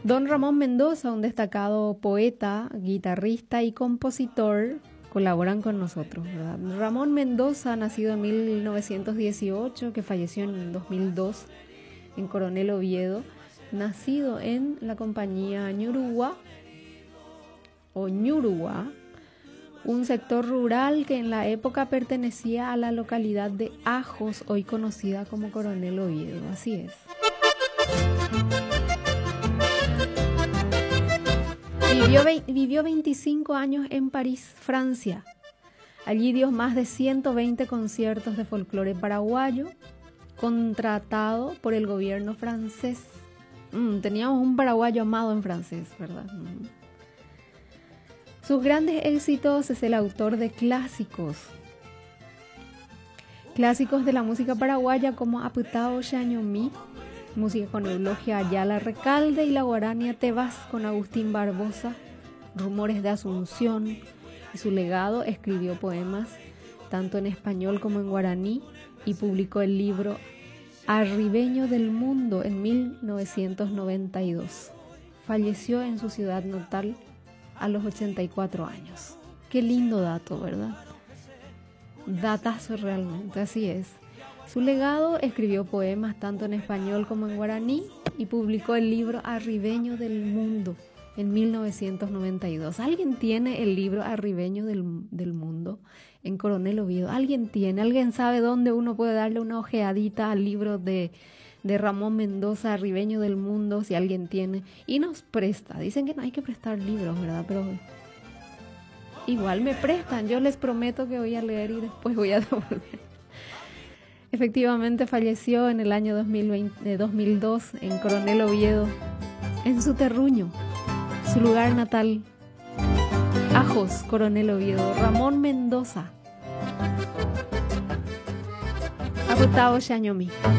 Don Ramón Mendoza, un destacado poeta, guitarrista y compositor, colaboran con nosotros, ¿verdad? Ramón Mendoza, nacido en 1918, que falleció en 2002 en Coronel Oviedo, nacido en la compañía Ñurugua, un sector rural que en la época pertenecía a la localidad de Ajos, hoy conocida como Coronel Oviedo. Así es. Vivió 25 años en París, Francia. Allí dio más de 120 conciertos de folclore paraguayo, contratado por el gobierno francés. Teníamos un paraguayo amado en francés, ¿verdad? Sus grandes éxitos: es el autor de clásicos de la música paraguaya como Aputao Xañomí, música con Eulogia Ayala Recalde, y la guarania Te vas con Agustín Barbosa, Rumores de Asunción. Y su legado: escribió poemas tanto en español como en guaraní y publicó el libro Arribeño del Mundo en 1992. Falleció en su ciudad natal a los 84 años. Qué lindo dato, ¿verdad? Datazo realmente, así es. Su legado: escribió poemas tanto en español como en guaraní y publicó el libro Arribeño del Mundo en 1992. ¿Alguien tiene el libro Arribeño del Mundo en Coronel Oviedo? ¿Alguien sabe dónde uno puede darle una ojeadita al libro de Ramón Mendoza, Arribeño del Mundo, si alguien tiene? Y nos presta. Dicen que no hay que prestar libros, ¿verdad? Pero igual me prestan. Yo les prometo que voy a leer y después voy a devolver. Efectivamente falleció en el año 2002 en Coronel Oviedo, en su terruño, su lugar natal, Ajos, Coronel Oviedo. Ramón Mendoza. Aputao Xañomí.